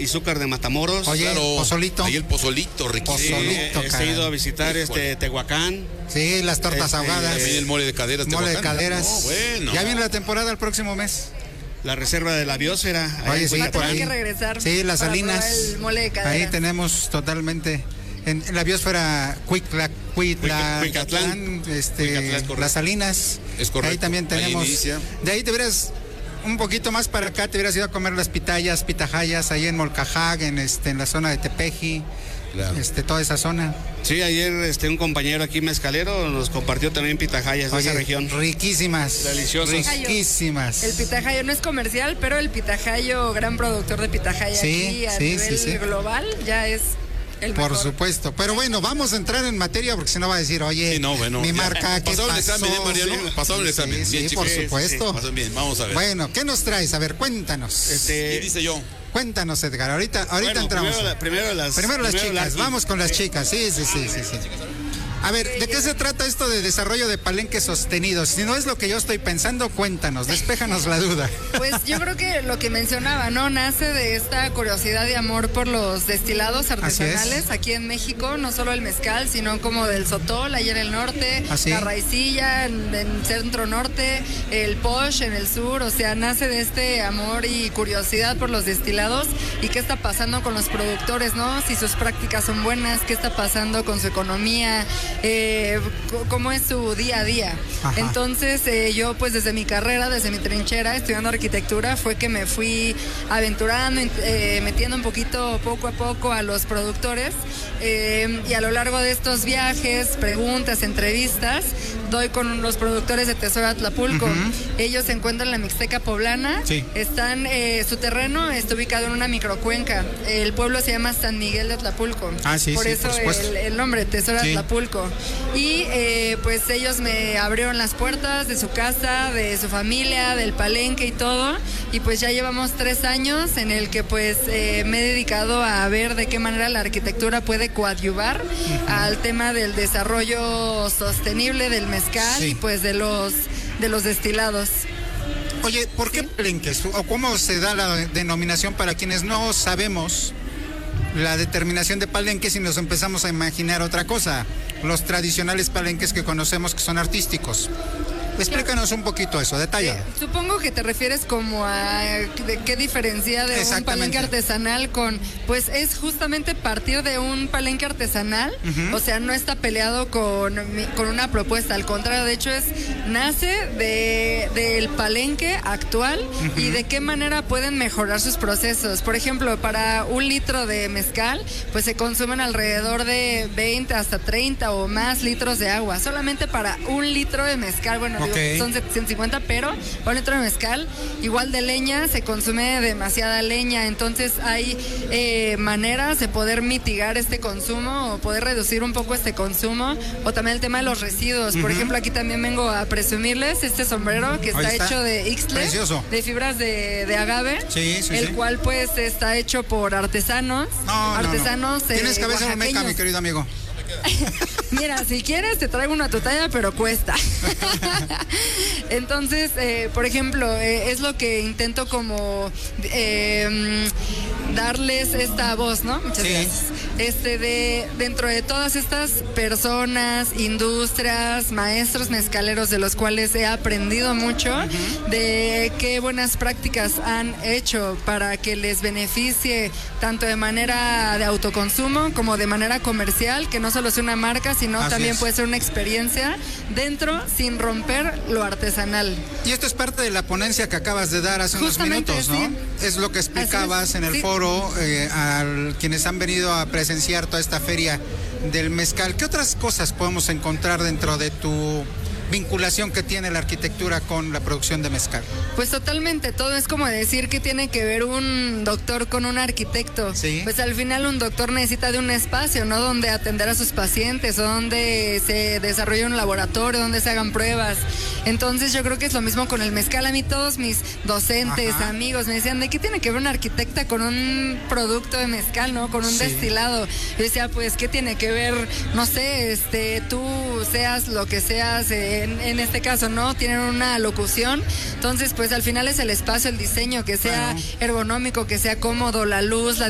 Izúcar de Matamoros. Oye, Claro, pozolito. ahí el pozolito, riquísimo. Pozolito, He ido a caray. visitar Tehuacán. Sí, las tortas ahogadas. También el mole de caderas. Mole de Tehuacán. caderas. No, bueno. Ya viene la temporada el próximo mes. La reserva de la biosfera. Oye, sí, Va a por tener ahí. que regresar. Sí, las para salinas. probar el mole de caderas. Ahí tenemos totalmente. En la biosfera Cuicatlán, correcto. las salinas. Es correcto. Ahí también Ahí tenemos. inicia. De ahí te hubieras un poquito más para acá, te hubieras ido a comer las pitahayas, ahí en Molcajag, en la zona de Tepeji, Claro. toda esa zona. Sí, ayer un compañero aquí mezcalero nos compartió también pitahayas de esa región. Riquísimas. Deliciosas. Riquísimas. El pitajayo no es comercial, pero el pitajayo, gran productor de pitahaya Sí, aquí a sí, nivel sí. global, ya es el Por mejor. supuesto. Pero bueno, vamos a entrar en materia porque si no va a decir, oye, Sí, no, bueno, mi ya. marca, ¿qué Pasado el pasó? examen, Mariano. Sí, Pasado el examen. Sí, Bien, sí, por chicos. supuesto. Pasan bien, vamos a ver. Bueno, ¿qué nos traes? A ver, cuéntanos. ¿Qué dice yo? Cuéntanos, Edgar. Ahorita Bueno, entramos. Primero las Chicas. Vamos con las chicas. Sí. A ver, ¿de qué se trata esto de desarrollo de palenques sostenidos? Si no es lo que yo estoy pensando, cuéntanos, despéjanos la duda. Pues yo creo que lo que mencionaba, ¿no? Nace de esta curiosidad y amor por los destilados artesanales aquí en México, no solo el mezcal, sino como del Sotol, allá en el norte, ¿Ah, sí? la Raicilla, en centro norte, el Posh en el sur, o sea, nace de este amor y curiosidad por los destilados y qué está pasando con los productores, ¿no? Si sus prácticas son buenas, qué está pasando con su economía, cómo es su día a día. Ajá. Entonces yo pues desde mi carrera, desde mi trinchera, estudiando arquitectura, fue que me fui aventurando, metiendo un poquito poco a poco a los productores y a lo largo de estos viajes, preguntas, entrevistas, doy con los productores de Tesoro Atlapulco. Uh-huh. Ellos se encuentran en la Mixteca poblana, Sí. están, su terreno está ubicado en una microcuenca, el pueblo se llama San Miguel de Atlapulco, Ah, sí, por sí, eso por supuesto. el nombre, Tesoro Sí. Atlapulco. Y pues ellos me abrieron las puertas de su casa, de su familia, del palenque y todo, y pues ya llevamos 3 años en el que pues me he dedicado a ver de qué manera la arquitectura puede coadyuvar al tema del desarrollo sostenible del mezcal Sí. y pues de los destilados. Oye, ¿por qué palenques? ¿O cómo se da la denominación para quienes no sabemos la determinación de palenques y nos empezamos a imaginar otra cosa? Los tradicionales palenques que conocemos que son artísticos. Explícanos un poquito eso, detalla. Supongo que te refieres como a de qué diferencia de un Exactamente. palenque artesanal con, pues es justamente partir de un palenque artesanal, Ujú. o sea, no está peleado con una propuesta, al contrario, de hecho nace del palenque actual y de qué manera pueden mejorar sus procesos. Por ejemplo, para 1 litro de mezcal, pues se consumen alrededor de 20 hasta 30 o más litros de agua, solamente para 1 litro de mezcal, bueno, Ok. son 750, pero 1 litro de mezcal, igual de leña, se consume demasiada leña, entonces hay maneras de poder mitigar este consumo o poder reducir un poco este consumo, o también el tema de los residuos. Por ejemplo, aquí también vengo a presumirles este sombrero que Ahí está está. hecho de ixtle, Precioso. de fibras de agave, Sí, sí, el sí. cual pues está hecho por artesanos, No. artesanos Tienes cabeza de olmeca, oaxaqueños. mi querido amigo. Mira, si quieres te traigo una tu talla, pero cuesta. Entonces, por ejemplo, es lo que intento como darles esta voz, ¿no? Muchas Sí. gracias. Dentro de todas estas personas, industrias, maestros mezcaleros de los cuales he aprendido mucho, de qué buenas prácticas han hecho para que les beneficie tanto de manera de autoconsumo como de manera comercial, que no solo es una marca, sino Así también es. puede ser una experiencia dentro sin romper lo artesanal. Y esto es parte de la ponencia que acabas de dar hace unos Justamente, minutos, ¿no? sí. Es lo que explicabas Así es, en el sí. foro a quienes han venido a presenciar toda esta feria del mezcal. ¿Qué otras cosas podemos encontrar dentro de tu vinculación que tiene la arquitectura con la producción de mezcal? Pues totalmente, todo es como decir que tiene que ver un doctor con un arquitecto. Sí. Pues al final un doctor necesita de un espacio, ¿no? Donde atender a sus pacientes, o donde se desarrolle un laboratorio, donde se hagan pruebas. Entonces yo creo que es lo mismo con el mezcal. A mí todos mis docentes, Ajá. amigos, me decían, ¿de qué tiene que ver una arquitecta con un producto de mezcal, ¿no? Con un Sí. destilado. Yo decía, pues, ¿qué tiene que ver? No sé, tú seas lo que seas, en este caso, ¿no? Tienen una locución. Entonces, pues al final es el espacio, el diseño, que sea Claro. ergonómico, que sea cómodo, la luz, la